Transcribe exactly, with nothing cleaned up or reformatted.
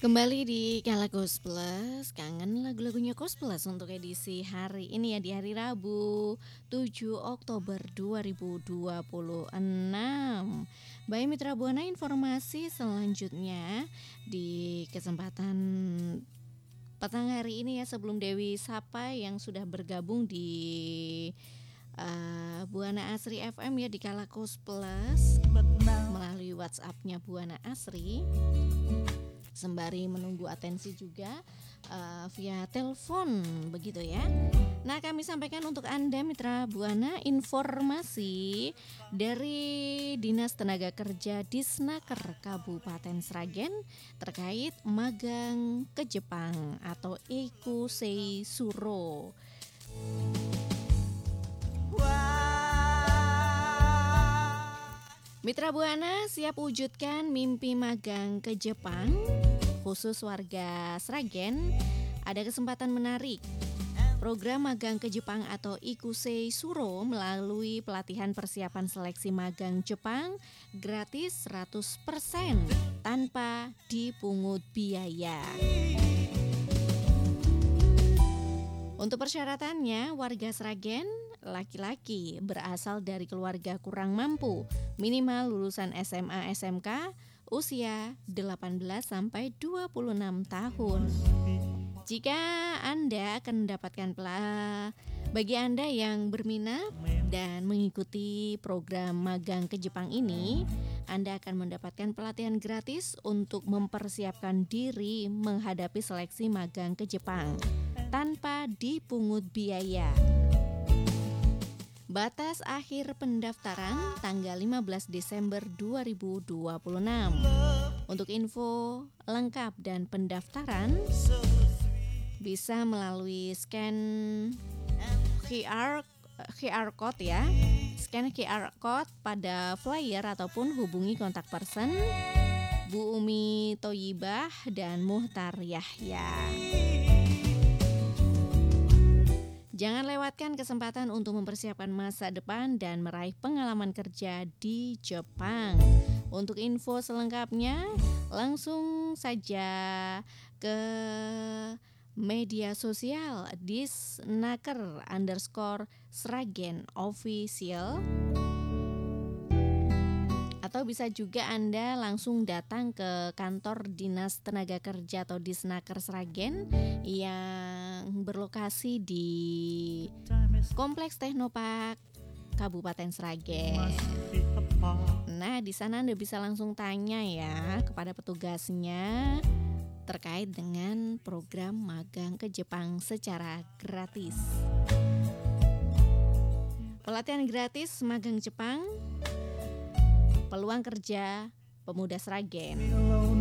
Kembali di Kalakus Plus, kangen lagu-lagunya Koes Plus untuk edisi hari ini ya, di hari Rabu tujuh Oktober dua ribu dua puluh enam. Baik Mitra Buana, informasi selanjutnya di kesempatan petang hari ini ya, sebelum Dewi Sapa yang sudah bergabung di uh, Buana Asri F M ya di Kalakus Plus melalui WhatsApp-nya Buana Asri. Sembari menunggu atensi juga uh, via telepon begitu ya. Nah, kami sampaikan untuk Anda Mitra Buana informasi dari Dinas Tenaga Kerja Disnaker Kabupaten Sragen terkait magang ke Jepang atau Ikusei Suro. Mitra Buana siap wujudkan mimpi magang ke Jepang. Khusus warga Sragen, ada kesempatan menarik. Program magang ke Jepang atau Ikusei Suro melalui pelatihan persiapan seleksi magang Jepang gratis seratus persen tanpa dipungut biaya. Untuk persyaratannya, warga Sragen laki-laki berasal dari keluarga kurang mampu, minimal lulusan S M A S M K, usia delapan belas sampai dua puluh enam tahun. Jika Anda akan mendapatkan pelah, bagi Anda yang berminat dan mengikuti program magang ke Jepang ini, Anda akan mendapatkan pelatihan gratis untuk mempersiapkan diri menghadapi seleksi magang ke Jepang tanpa dipungut biaya. Batas akhir pendaftaran tanggal lima belas Desember dua ribu dua puluh enam. Untuk info lengkap dan pendaftaran bisa melalui scan Q R Q R code ya. Scan Q R code pada flyer ataupun hubungi kontak person Bu Umi Toyibah dan Muhtar Yahya. Jangan lewatkan kesempatan untuk mempersiapkan masa depan dan meraih pengalaman kerja di Jepang. Untuk info selengkapnya, langsung saja ke media sosial disnaker underscore Sragen official. Atau bisa juga Anda langsung datang ke kantor Dinas Tenaga Kerja atau Disnaker Sragen yang berlokasi di Kompleks Teknopark Kabupaten Sragen. Nah, di sana Anda bisa langsung tanya ya kepada petugasnya terkait dengan program magang ke Jepang secara gratis. Pelatihan gratis magang Jepang, peluang kerja pemuda Sragen.